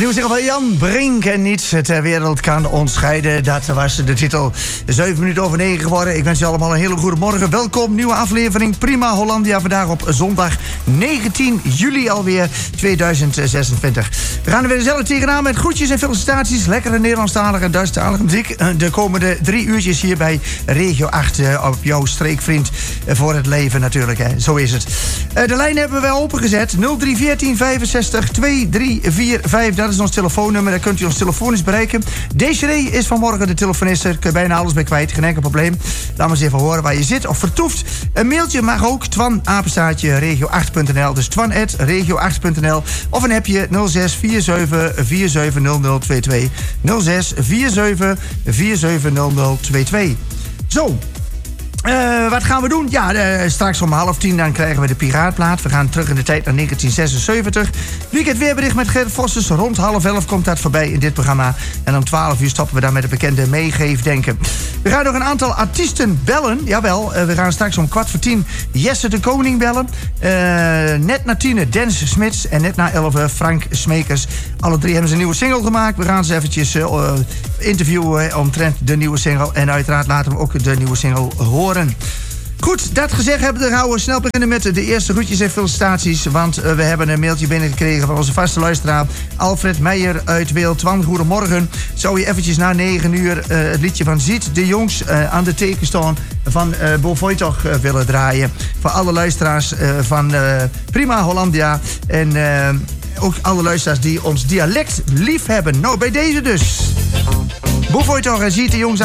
nieuwe single van Jan Brink en Niets ter wereld kan ons scheiden. Dat was de titel. 7 minuten over 9 geworden. Ik wens je allemaal een hele goede morgen. Welkom, nieuwe aflevering Prima Hollandia. Vandaag op zondag 19 juli alweer 2026. We gaan er weer gezellig tegenaan met groetjes en felicitaties. Lekkere Nederlandstalige en Duitsstalige muziek. De komende 3 uurtjes hier bij Regio 8 op jouw streekvriend voor het leven natuurlijk. Hè. Zo is het. De lijn hebben we opengezet. 0314 65 2345. Dat is ons telefoonnummer. Daar kunt u ons telefonisch bereiken. Desiree is vanmorgen de telefoniste. Kun je bijna alles bij kwijt. Geen enkel probleem. Laat maar eens even horen waar je zit of vertoeft. Een mailtje mag ook. Twan, regio8.nl. Dus twan@regio8.nl. Of een appje 06 47 47 0022. 06 47 47 0022. Zo. Wat gaan we doen? Ja, straks om 9:30 dan krijgen we de Piraatplaat. We gaan terug in de tijd naar 1976. Weekend weerbericht met Gert Vossers. Rond 10:30 komt dat voorbij in dit programma. En om 12 uur stoppen we dan met het bekende meegeefdenken. We gaan nog een aantal artiesten bellen. Jawel, we gaan straks om 9:15 Jesse de Koning bellen. Net na 10 Dennis Smits. En net na 11 Frank Smekers. Alle drie hebben ze een nieuwe single gemaakt. We gaan ze eventjes interviewen omtrent de nieuwe single. En uiteraard laten we ook de nieuwe single horen. Goed, dat gezegd hebben, dan gaan we snel beginnen met de eerste groetjes en felicitaties. Want we hebben een mailtje binnengekregen van onze vaste luisteraar Alfred Meijer uit Weelt. Twan, goedemorgen. Zou je eventjes na 9 uur het liedje van Ziet de Jongs aan de teken staan van Bo Voitoch willen draaien. Voor alle luisteraars van Prima Hollandia. En ook alle luisteraars die ons dialect lief hebben. Nou, bij deze dus. Bo Voitoch en Ziet de Jongs